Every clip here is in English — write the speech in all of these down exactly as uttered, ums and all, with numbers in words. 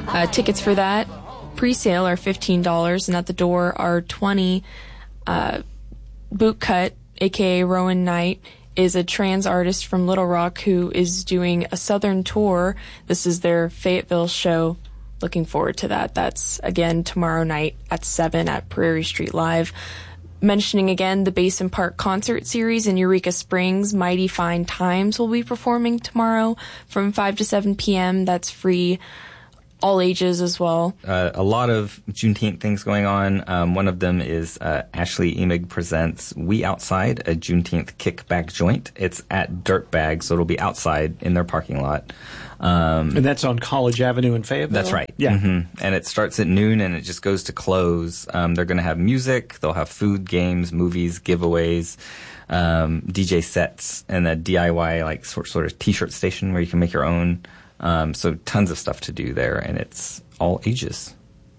Uh, tickets for that pre-sale are fifteen dollars, and at the door are twenty dollars. Uh, Bootcut, a k a. Rowan Knight, is a trans artist from Little Rock who is doing a Southern tour. This is their Fayetteville show. Looking forward to that. That's, again, tomorrow night at seven at Prairie Street Live. Mentioning again the Basin Park concert series in Eureka Springs, Mighty Fine Times will be performing tomorrow from five to seven p.m. That's free. All ages as well. Uh, a lot of Juneteenth things going on. Um, one of them is uh, Ashley Emig presents We Outside, a Juneteenth kickback joint. It's at Dirtbag, so it'll be outside in their parking lot. Um, and that's on College Avenue in Fayetteville? That's right. Yeah. Mm-hmm. And it starts at noon and it just goes to close. Um, they're going to have music. They'll have food, games, movies, giveaways, um, D J sets, and a D I Y like sort, sort of T-shirt station where you can make your own. Um, so tons of stuff to do there, and it's all ages.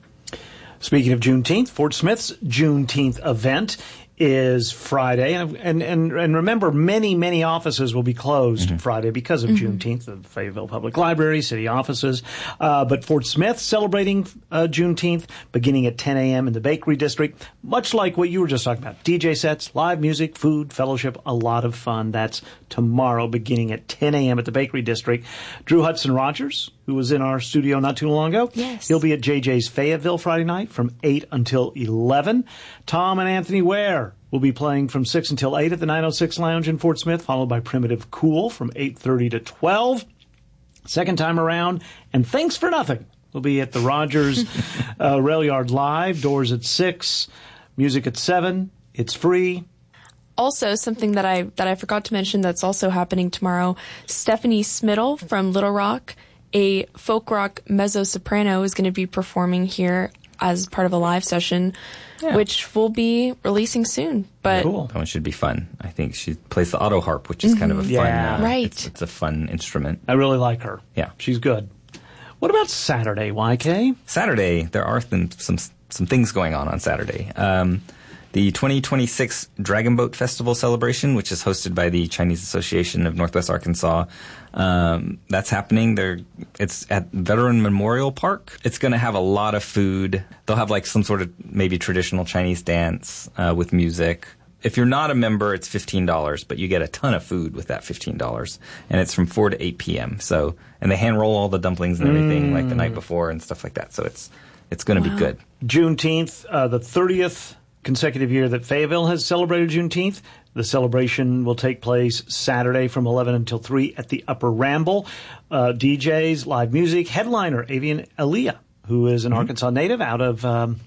Speaking of Juneteenth, Fort Smith's Juneteenth event is Friday. And and and, and remember, many, many offices will be closed mm-hmm. Friday because of mm-hmm. Juneteenth, the Fayetteville Public Library, city offices. Uh, but Fort Smith celebrating uh, Juneteenth beginning at ten a.m. in the Bakery District, much like what you were just talking about. D J sets, live music, food, fellowship, a lot of fun. That's tomorrow beginning at ten a.m. at the Bakery District. Drew Hudson-Rogers, who was in our studio not too long ago. Yes. He'll be at J J's Fayetteville Friday night from eight until eleven. Tom and Anthony Ware will be playing from six until eight at the nine oh six Lounge in Fort Smith, followed by Primitive Cool from eight thirty to twelve. Second time around, and Thanks for Nothing will be at the Rogers uh, Rail Yard Live. Doors at six, music at seven. It's free. Also, something that I that I forgot to mention that's also happening tomorrow, Stephanie Smittle from Little Rock, a folk rock mezzo-soprano, is going to be performing here as part of a live session, yeah. which will be releasing soon. But cool. That one should be fun. I think she plays the auto harp, which is mm-hmm. kind of a fun, yeah. uh, right. It's, it's a fun instrument. I really like her. Yeah. She's good. What about Saturday, Y K? Saturday, there are th- some some things going on on Saturday. Um, the twenty twenty-six Dragon Boat Festival celebration, which is hosted by the Chinese Association of Northwest Arkansas, um, that's happening. There, it's at Veteran Memorial Park. It's going to have a lot of food. They'll have like some sort of maybe traditional Chinese dance uh, with music. If you're not a member, it's fifteen dollars, but you get a ton of food with that fifteen dollars. And it's from four to eight p.m. So, and they hand roll all the dumplings and everything mm. like the night before and stuff like that. So it's it's going to wow. be good. Juneteenth, uh, the thirtieth consecutive year that Fayetteville has celebrated Juneteenth. The celebration will take place Saturday from eleven until three at the Upper Ramble. Uh, D Js, live music, headliner Avian Aaliyah, who is an mm-hmm. Arkansas native out of um,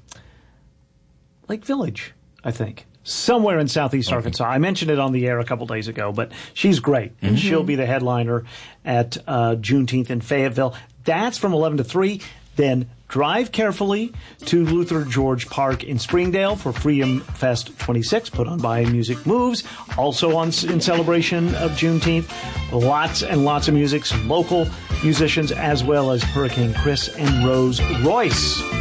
Lake Village, I think. Somewhere in southeast okay. Arkansas. I mentioned it on the air a couple days ago, but she's great. Mm-hmm. And she'll be the headliner at uh, Juneteenth in Fayetteville. That's from eleven to three. Then drive carefully to Luther George Park in Springdale for Freedom Fest twenty-six, put on by Music Moves. Also on in celebration of Juneteenth, lots and lots of music, some local musicians, as well as Hurricane Chris and Rose Royce.